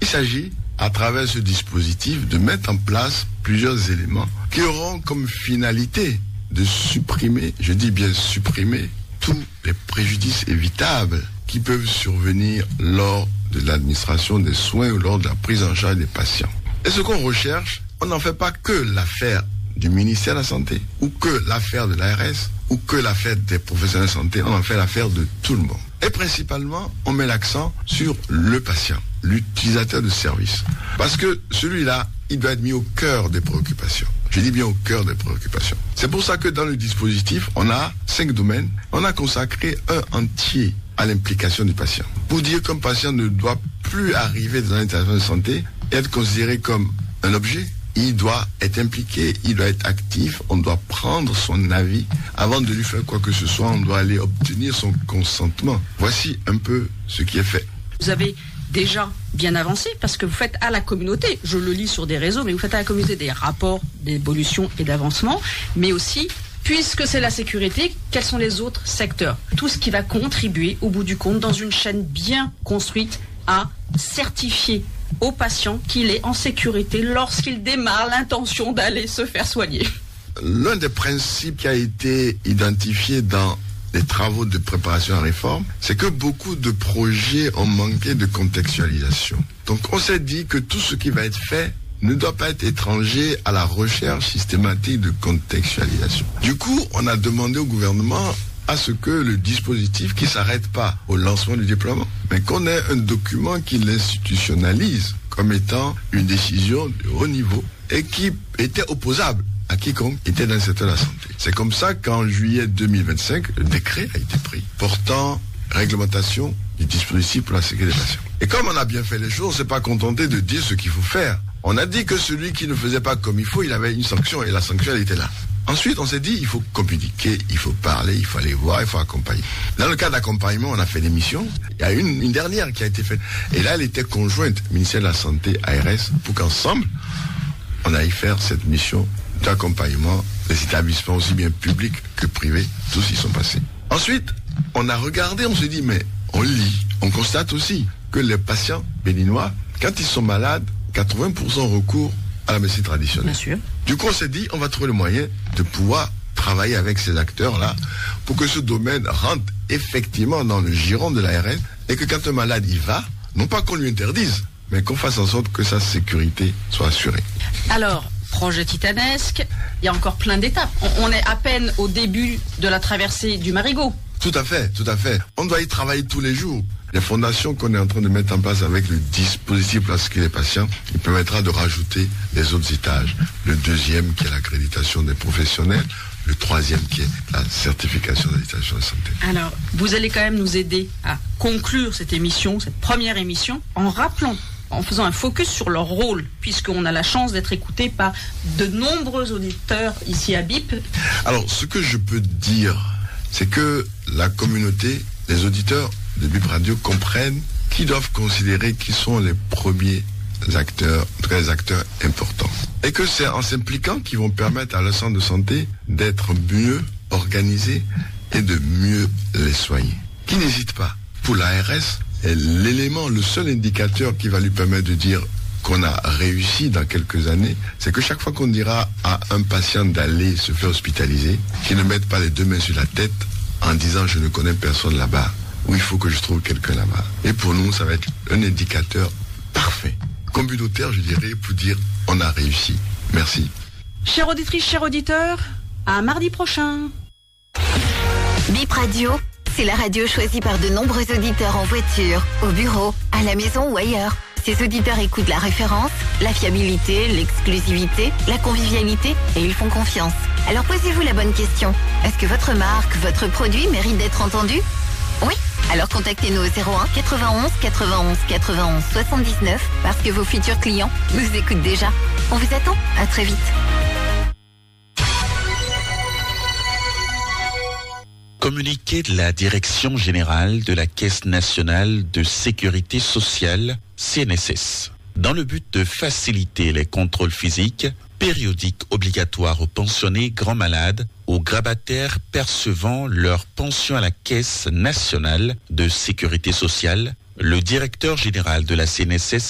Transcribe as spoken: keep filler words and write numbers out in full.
Il s'agit, à travers ce dispositif, de mettre en place plusieurs éléments qui auront comme finalité de supprimer, je dis bien supprimer, tous les préjudices évitables qui peuvent survenir lors de l'administration des soins ou lors de la prise en charge des patients. Et ce qu'on recherche, on n'en fait pas que l'affaire du ministère de la Santé, ou que l'affaire de l'A R S, ou que l'affaire des professionnels de santé, on en fait l'affaire de tout le monde. Et principalement, on met l'accent sur le patient, l'utilisateur de service. Parce que celui-là, il doit être mis au cœur des préoccupations. Je dis bien au cœur des préoccupations. C'est pour ça que dans le dispositif, on a cinq domaines. On a consacré un entier à l'implication du patient. Pour dire qu'un patient ne doit plus arriver dans un établissement de santé et être considéré comme un objet, il doit être impliqué, il doit être actif, on doit prendre son avis. Avant de lui faire quoi que ce soit, on doit aller obtenir son consentement. Voici un peu ce qui est fait. Vous avez déjà bien avancé parce que vous faites à la communauté, je le lis sur des réseaux, mais vous faites à la communauté des rapports d'évolution et d'avancement, mais aussi, puisque c'est la sécurité, quels sont les autres secteurs? Tout ce qui va contribuer, au bout du compte, dans une chaîne bien construite, à certifier au patient qu'il est en sécurité lorsqu'il démarre l'intention d'aller se faire soigner. L'un des principes qui a été identifié dans les travaux de préparation à la réforme, c'est que beaucoup de projets ont manqué de contextualisation. Donc on s'est dit que tout ce qui va être fait ne doit pas être étranger à la recherche systématique de contextualisation. Du coup, on a demandé au gouvernement à ce que le dispositif qui ne s'arrête pas au lancement du déploiement, mais qu'on ait un document qui l'institutionnalise comme étant une décision de haut niveau et qui était opposable à quiconque était dans le secteur de la santé. C'est comme ça qu'en juillet deux mille vingt-cinq, le décret a été pris portant réglementation du dispositif pour la sécurité des patients. Et comme on a bien fait les choses, on ne s'est pas contenté de dire ce qu'il faut faire. On a dit que celui qui ne faisait pas comme il faut, il avait une sanction et la sanction, elle était là. Ensuite, on s'est dit, il faut communiquer, il faut parler, il faut aller voir, il faut accompagner. Dans le cas d'accompagnement, on a fait des missions. Il y a une, une dernière qui a été faite. Et là, elle était conjointe, ministère de la Santé, A R S, pour qu'ensemble, on aille faire cette mission d'accompagnement des établissements aussi bien publics que privés. Tous y sont passés. Ensuite, on a regardé, on s'est dit, mais on lit, on constate aussi que les patients béninois, quand ils sont malades, quatre-vingts pour cent recourent à la médecine traditionnelle. Bien sûr. Du coup, on s'est dit, on va trouver le moyen de pouvoir travailler avec ces acteurs-là pour que ce domaine rentre effectivement dans le giron de l'A R S et que quand un malade y va, non pas qu'on lui interdise, mais qu'on fasse en sorte que sa sécurité soit assurée. Alors, projet titanesque, il y a encore plein d'étapes. On, on est à peine au début de la traversée du Marigot. Tout à fait, tout à fait. On doit y travailler tous les jours. Les fondations qu'on est en train de mettre en place avec le dispositif pour la sécurité des patients, il permettra de rajouter les autres étages. Le deuxième qui est l'accréditation des professionnels, le troisième qui est la certification de l'éducation de santé. Alors, vous allez quand même nous aider à conclure cette émission, cette première émission, en rappelant, en faisant un focus sur leur rôle, puisqu'on a la chance d'être écouté par de nombreux auditeurs ici à B I P. Alors, ce que je peux dire, c'est que la communauté, les auditeurs de B I P Radio comprennent qu'ils doivent considérer qu'ils sont les premiers acteurs, très acteurs importants. Et que c'est en s'impliquant qu'ils vont permettre à leur centre de santé d'être mieux organisés et de mieux les soigner. Qui n'hésite pas. Pour l'A R S, est l'élément, le seul indicateur qui va lui permettre de dire qu'on a réussi dans quelques années, c'est que chaque fois qu'on dira à un patient d'aller se faire hospitaliser, qu'il ne mette pas les deux mains sur la tête en disant je ne connais personne là-bas, ou il faut que je trouve quelqu'un là-bas. Et pour nous, ça va être un indicateur parfait, communautaire, je dirais, pour dire on a réussi. Merci. Chère auditrice, chers auditeurs, à mardi prochain. B I P Radio, c'est la radio choisie par de nombreux auditeurs en voiture, au bureau, à la maison ou ailleurs. Ces auditeurs écoutent la référence, la fiabilité, l'exclusivité, la convivialité et ils font confiance. Alors posez-vous la bonne question. Est-ce que votre marque, votre produit mérite d'être entendu ? Oui ? Alors contactez-nous au zéro un quatre-vingt-onze quatre-vingt-onze quatre-vingt-onze soixante-dix-neuf parce que vos futurs clients nous écoutent déjà. On vous attend. À très vite. Communiqué de la Direction générale de la Caisse nationale de sécurité sociale, C N S S. Dans le but de faciliter les contrôles physiques, périodiques obligatoires aux pensionnés grands malades, aux grabataires percevant leur pension à la Caisse nationale de sécurité sociale, le directeur général de la C N S S